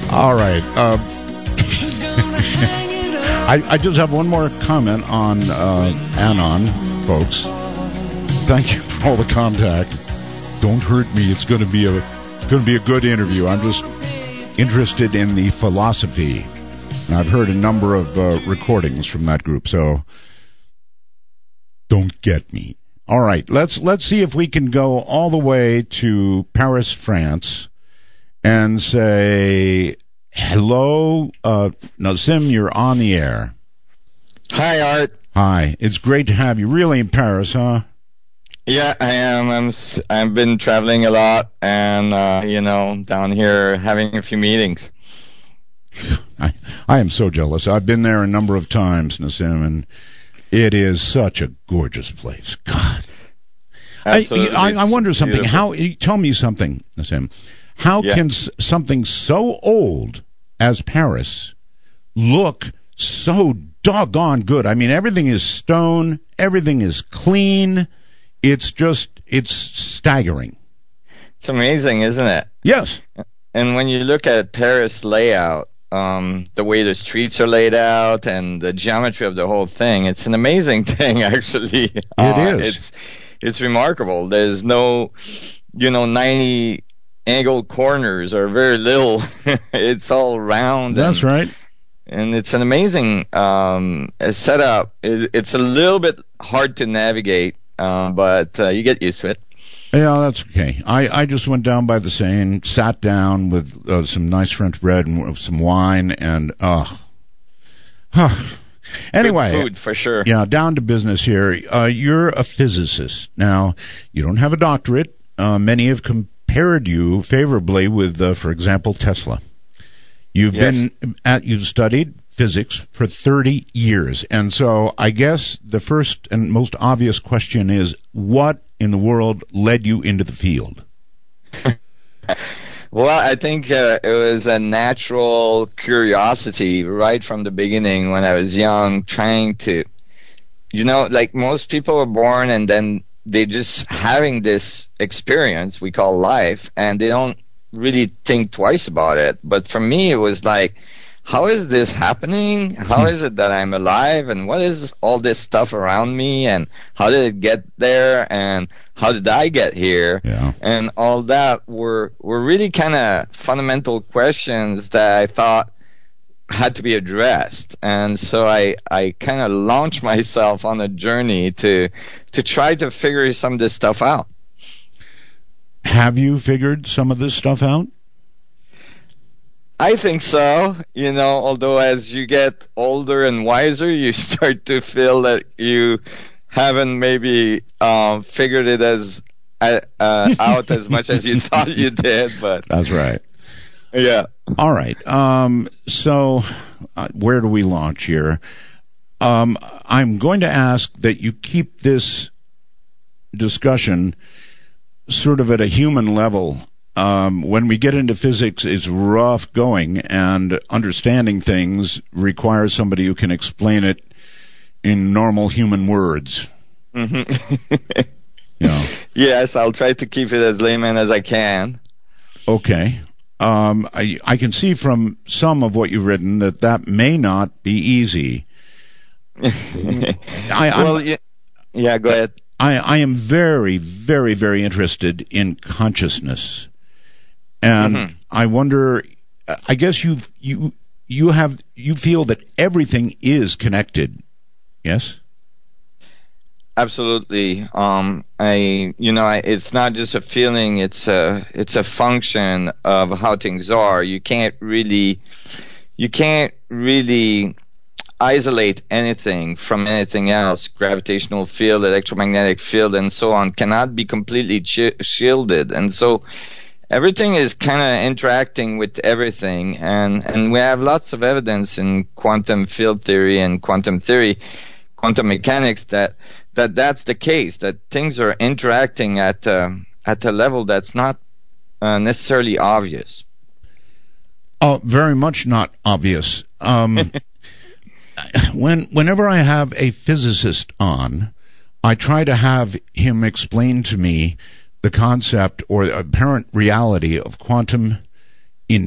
All right. I just have one more comment on Anon, folks. Thank you for all the contact. Don't hurt me. It's going to be a good interview. I'm just interested in the philosophy. And I've heard a number of recordings from that group, so don't get me. All right, let's see if we can go all the way to Paris, France, and say hello. Nassim, you're on the air. Hi, Art. Hi. It's great to have you. Really in Paris, huh? Yeah, I am. I've been traveling a lot, and down here having a few meetings. I am so jealous. I've been there a number of times, Nassim, and it is such a gorgeous place. God. I wonder something. Tell me something, Nassim. How can something so old as Paris look so doggone good? I mean, everything is stone, everything is clean. It's staggering. It's amazing, isn't it? Yes. And when you look at Paris layout, the way the streets are laid out and the geometry of the whole thing, it's an amazing thing, actually. It is. It's remarkable. There's no, 90 angled corners or very little. It's all round. That's right. And it's an amazing setup. It's a little bit hard to navigate, but you get used to it. Yeah, that's okay. I just went down by the Seine, sat down with some nice French bread and some wine, and anyway. Good food, for sure. Yeah, down to business here. You're a physicist. Now, you don't have a doctorate. Many have compared you favorably with, for example, Tesla. You've studied physics for 30 years. And so I guess the first and most obvious question is, what in the world led you into the field? Well, I think it was a natural curiosity right from the beginning when I was young, trying to, like most people are born and then they just having this experience we call life, and they don't really think twice about it. But for me, it was like, how is this happening? How is it that I'm alive? And what is all this stuff around me? And how did it get there? And how did I get here? Yeah. And all that were really kind of fundamental questions that I thought had to be addressed. And so I kind of launched myself on a journey to try to figure some of this stuff out. Have you figured some of this stuff out? I think so. Although as you get older and wiser, you start to feel that you haven't maybe figured it out as much as you thought you did. But that's right. Yeah. All right. So where do we launch here? I'm going to ask that you keep this discussion sort of at a human level. When we get into physics, it's rough going, and understanding things requires somebody who can explain it in normal human words. Mm-hmm. Yes, I'll try to keep it as layman as I can. Okay. I can see from some of what you've written that may not be easy. Go ahead. I am very, very, very interested in consciousness. And I wonder, I guess you feel that everything is connected. Yes? Absolutely. It's not just a feeling, it's a function of how things are. You can't really isolate anything from anything else. Gravitational field, electromagnetic field, and so on cannot be completely shielded. And so everything is kind of interacting with everything, and we have lots of evidence in quantum field theory and quantum quantum mechanics that's the case, that things are interacting at a level that's not necessarily obvious. Oh, very much not obvious. Whenever I have a physicist on, I try to have him explain to me the concept or the apparent reality of quantum